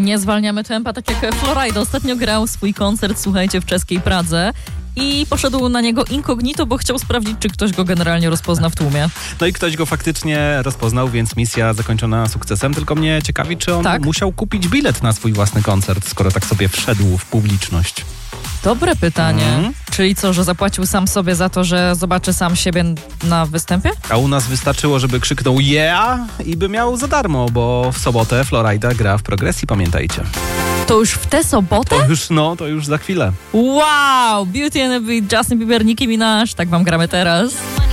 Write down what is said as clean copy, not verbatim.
Nie zwalniamy tempa, tak jak Florida ostatnio grał swój koncert, słuchajcie, w czeskiej Pradze. I poszedł na niego incognito, bo chciał sprawdzić, czy ktoś go generalnie rozpozna w tłumie. No i ktoś go faktycznie rozpoznał, więc misja zakończona sukcesem. Tylko mnie ciekawi, czy on musiał kupić bilet na swój własny koncert, skoro tak sobie wszedł w publiczność. Dobre pytanie. Czyli co, że zapłacił sam sobie za to, że zobaczy sam siebie na występie? A u nas wystarczyło, żeby krzyknął yeah i by miał za darmo, bo w sobotę Florida gra w Progresji, pamiętajcie. To już w tę sobotę? To już za chwilę. Wow! Beauty and the Beat, Justin Bieber, Nicki Minaj. Tak wam gramy teraz.